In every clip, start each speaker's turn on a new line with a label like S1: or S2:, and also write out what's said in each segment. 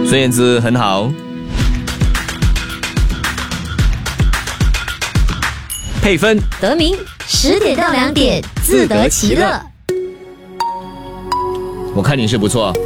S1: 孙燕姿很好。配分
S2: 得名10点到2点，自得其乐。
S1: 我看你是不错。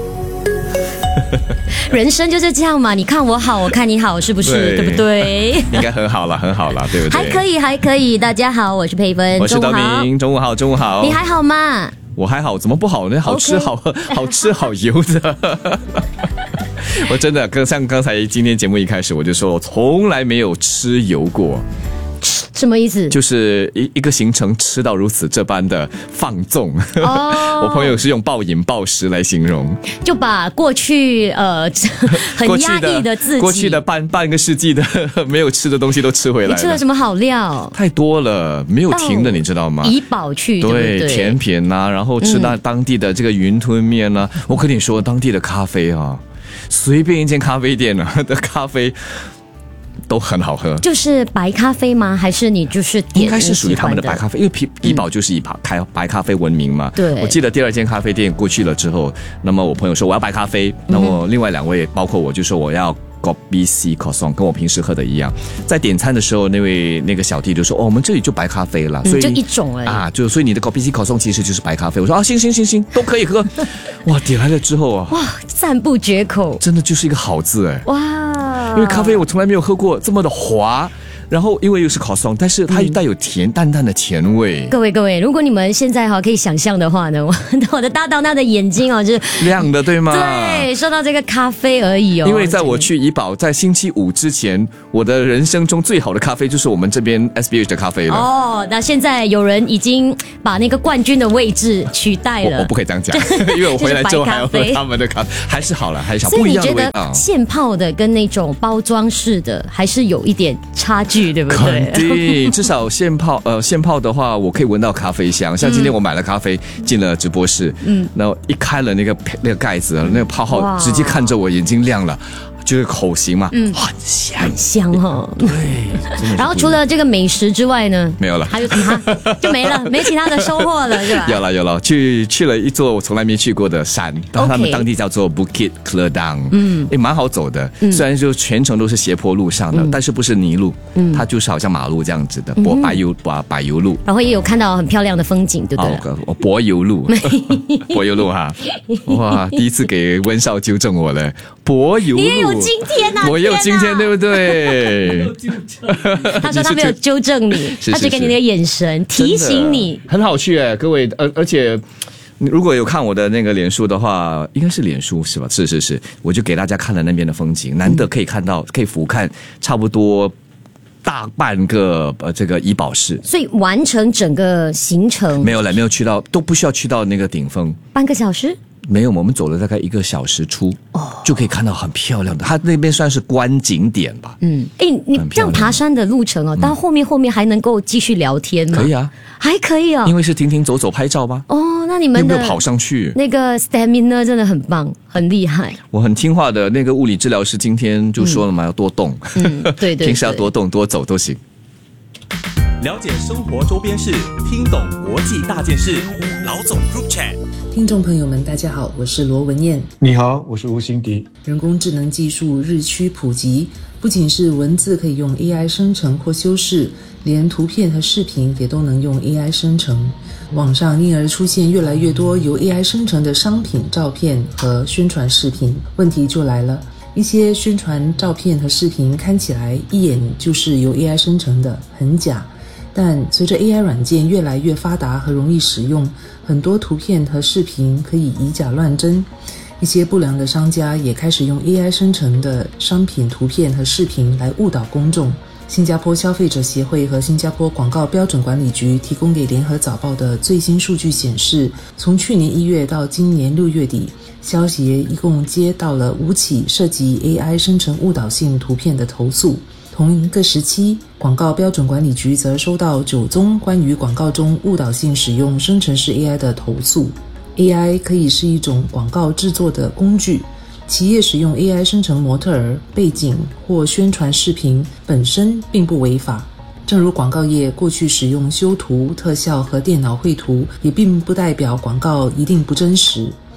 S2: 人生就是这样嘛，你看我好，我看你好，是不是？对不对？
S1: 应该很好了，很好了，对不对？
S2: 还可以，还可以。大家好，我是佩芬，
S1: 我是德明，中午好，中午好。
S2: 你还好吗？
S1: 我还好，怎么不好呢？好吃好喝，好吃好油的。我真的像刚才今天节目一开始我就说，我从来没有吃油过。
S2: 什么意思？
S1: 就是一个行程吃到如此这般的放纵。我朋友是用暴饮暴食来形容，
S2: 就把过去很压抑的自己，
S1: 过去的半个世纪的没有吃的东西都吃回来了。
S2: 你吃了什么好料？
S1: 太多了，没有停的，你知道吗？
S2: 怡保去，
S1: 对，
S2: 对，
S1: 甜品啊，然后吃到当地的这个云吞面啊。我跟你说，当地的咖啡啊，随便一间咖啡店啊的咖啡都很好喝。就是
S2: 白咖啡吗？还是你就是点？
S1: 应该是属于他们的白咖啡，因为怡保就是以白咖啡闻名嘛。
S2: 对，
S1: 我记得第2间咖啡店过去了之后，那么我朋友说我要白咖啡，那么另外2位包括我就说我要Kopi C Kosong， 跟我平时喝的一样。在点餐的时候，那个小弟就说：“哦，我们这里就白咖啡了，所以
S2: 就一种而已啊，
S1: 所以你的 Kopi C Kosong 其实就是白咖啡。”我说：“啊，行，都可以喝。”哇，点来了之后啊，
S2: 哇，赞不绝口，
S1: 真的就是一个好字哎！
S2: 哇，
S1: 因为咖啡我从来没有喝过这么的滑。然后因为又是烤松，但是它又带有淡淡的甜味。
S2: 各位，如果你们现在可以想象的话呢，我的大当那的眼睛就是
S1: 亮的，对吗？
S2: 对，说到这个咖啡而已哦。
S1: 因为在我去怡保，在星期5之前，我的人生中最好的咖啡就是我们这边 SBH 的咖啡了。
S2: 哦，那现在有人已经把那个冠军的位置取代了。
S1: 我不可以这样讲，因为我回来之后还要喝他们的咖啡，还是好了，还是好，不一样的味道。所以你觉得
S2: 现泡的跟那种包装式的还是有一点差距？对不对？
S1: 肯定，至少现泡的话，我可以闻到咖啡香。像今天我买了咖啡进了直播室，然后一开了那个盖子，那个泡泡直接看着我，眼睛亮了。就是口型嘛，很
S2: 香哈。
S1: 对，
S2: 然后除了这个美食之外呢，
S1: 没有了，
S2: 还有就没了，没其他的收获了，是吧？
S1: 有了，去了一座我从来没去过的山，他们当地叫做 Bukit Keledang，也蛮好走的，虽然就全程都是斜坡路上的，但是不是泥路，它就是好像马路这样子的柏油路，
S2: 然后也有看到很漂亮的风景，对不对？
S1: 柏油路，柏油路哈，哇，第一次给温少纠正我了，柏油路。
S2: 今天啊，
S1: 我也有今天，对不对？
S2: 他说他没有纠正你，他只给你那个眼神提醒你，
S1: 很好去各位，而且如果有看我的那个脸书的话，应该是脸书是吧？是，我就给大家看了那边的风景，难得可以看到，可以俯瞰差不多大半个这个怡保市，
S2: 所以完成整个行程
S1: 没有去到，都不需要去到那个顶峰，
S2: 半个小时。
S1: 没有，我们走了大概1个小时出，就可以看到很漂亮的，它那边算是观景点吧。你
S2: 这样爬山的路程到后面还能够继续聊天吗？
S1: 可以啊，
S2: 还可以啊，
S1: 因为是停走拍照吧。
S2: 那你们
S1: 有没有跑上去？
S2: 那个 stamina 真的很棒，很厉害。
S1: 我很听话的那个物理治疗师今天就说了嘛，要多动。
S2: 对，
S1: 平时要多动多走都行。
S3: 了解生活周边事，听懂国际大件事。老总 Group Chat，
S4: 听众朋友们，大家好，我是罗文燕。
S5: 你好，我是吴欣迪。
S4: 人工智能技术日趋普及，不仅是文字可以用 AI 生成或修饰，连图片和视频也都能用 AI 生成。网上因而出现越来越多由 AI 生成的商品照片和宣传视频。问题就来了，一些宣传照片和视频看起来一眼就是由 AI 生成的，很假。但随着 AI 软件越来越发达和容易使用，很多图片和视频可以以假乱真。一些不良的商家也开始用 AI 生成的商品图片和视频来误导公众。新加坡消费者协会和新加坡广告标准管理局提供给联合早报的最新数据显示，从去年1月到今年6月底，消协一共接到了5起涉及 AI 生成误导性图片的投诉。同一个时期，广告标准管理局则收到9宗关于广告中误导性使用生成式 AI 的投诉。AI 可以是一种广告制作的工具，企业使用 AI 生成模特儿、背景或宣传视频本身并不违法。正如广告业过去使用修图、特效和电脑绘图，也并不代表广告一定不真实。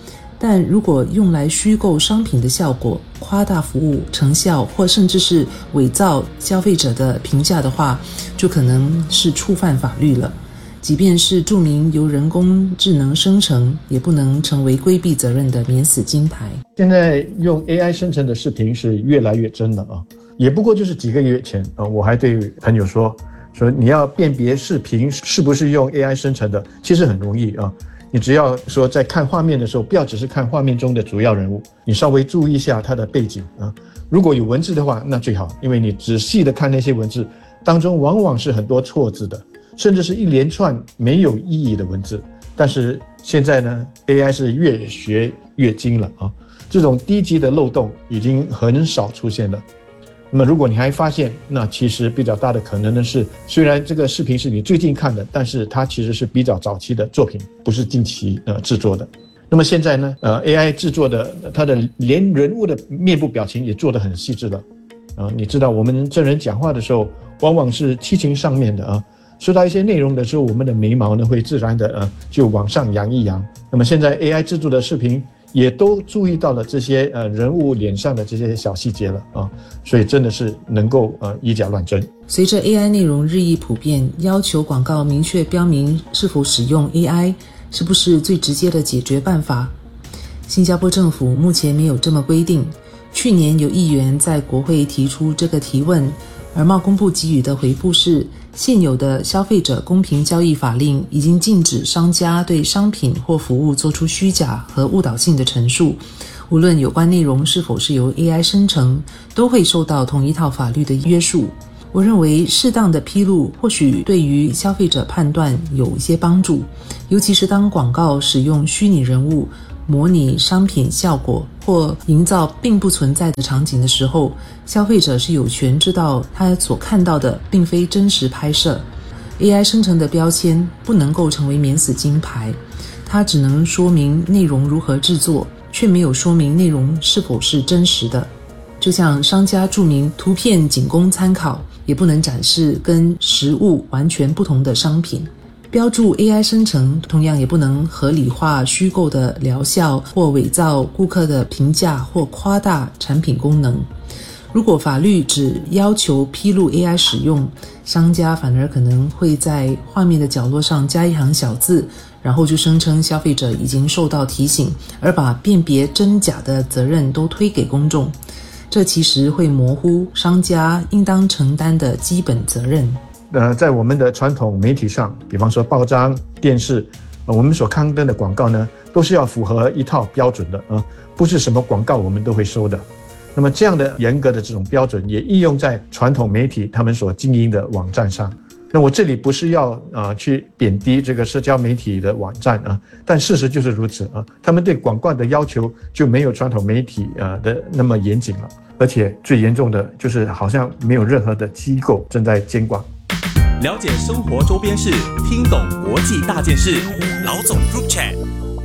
S4: 但如果用来虚构商品的效果、夸大服务成效，或甚至是伪造消费者的评价的话，就可能是触犯法律了。即便是注明由人工智能生成，也不能成为规避责任的免死金牌。
S5: 现在用 AI 生成的视频是越来越真了啊，也不过就是几个月前啊，我还对朋友说你要辨别视频是不是用 AI 生成的，其实很容易啊。你只要说在看画面的时候，不要只是看画面中的主要人物，你稍微注意一下它的背景啊。如果有文字的话，那最好，因为你仔细的看那些文字当中，往往是很多错字的，甚至是一连串没有意义的文字。但是现在呢 ，AI 是越学越精了啊，这种低级的漏洞已经很少出现了。那么如果你还发现，那其实比较大的可能呢是，虽然这个视频是你最近看的，但是它其实是比较早期的作品，不是近期制作的。那么现在呢AI 制作的，它的连人物的面部表情也做得很细致了你知道我们真人讲话的时候，往往是七情上面的说到一些内容的时候，我们的眉毛呢会自然的就往上扬一扬。那么现在 AI 制作的视频也都注意到了这些人物脸上的这些小细节了所以真的是能够以假乱真。
S4: 随着 AI 内容日益普遍，要求广告明确标明是否使用 AI 是不是最直接的解决办法？新加坡政府目前没有这么规定，去年有议员在国会提出这个提问，而贸工部给予的回复是，现有的消费者公平交易法令已经禁止商家对商品或服务做出虚假和误导性的陈述，无论有关内容是否是由 AI 生成，都会受到同一套法律的约束。我认为适当的披露或许对于消费者判断有一些帮助，尤其是当广告使用虚拟人物模拟商品效果或营造并不存在的场景的时候，消费者是有权知道他所看到的并非真实拍摄。 AI 生成的标签不能够成为免死金牌，它只能说明内容如何制作，却没有说明内容是否是真实的。就像商家注明图片仅供参考，也不能展示跟实物完全不同的商品。标注 AI 生成同样也不能合理化虚构的疗效或伪造顾客的评价或夸大产品功能。如果法律只要求披露 AI 使用，商家反而可能会在画面的角落上加一行小字，然后就声称消费者已经受到提醒，而把辨别真假的责任都推给公众。这其实会模糊商家应当承担的基本责任。
S5: 在我们的传统媒体上，比方说报章、电视，我们所刊登的广告呢，都是要符合一套标准的不是什么广告我们都会收的。那么这样的严格的这种标准也应用在传统媒体他们所经营的网站上。那我这里不是要去贬低这个社交媒体的网站但事实就是如此他们对广告的要求就没有传统媒体的那么严谨了，而且最严重的就是好像没有任何的机构正在监管。
S3: 了解生活周边事，听懂国际大件事，老总 Group Chat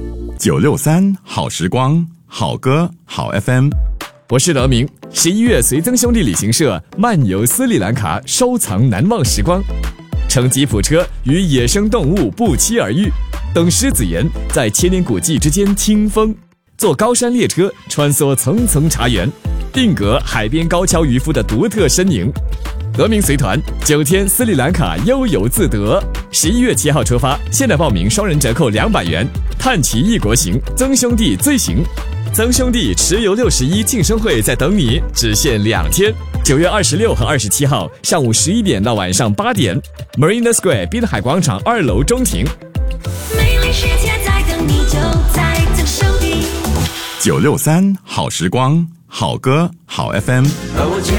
S6: 963好时光，好歌好 FM。
S1: 我是德明。11月随曾兄弟旅行社漫游斯里兰卡，收藏难忘时光，乘吉普车与野生动物不期而遇，等狮子岩在千年古迹之间听风，坐高山列车穿梭层层茶园，定格海边高跷渔夫的独特身影。德明随团9天斯里兰卡悠游自得，11月7号出发，现在报名双人折扣200元，探奇异国行，曾兄弟最行。曾兄弟持游61庆生会在等你，只限2天，9月26和27号上午11点到晚上8点 Marina Square 滨海广场2楼中庭。
S7: 美丽世界在等你，就在曾兄弟。
S6: 963好时光，好歌好 FM。
S7: 而我坚